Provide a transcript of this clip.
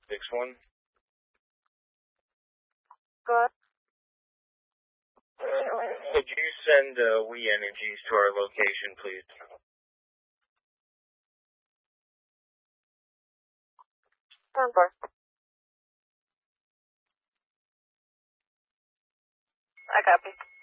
6-1. Good. Could you send We Energies to our location, please? Stand by. I copy.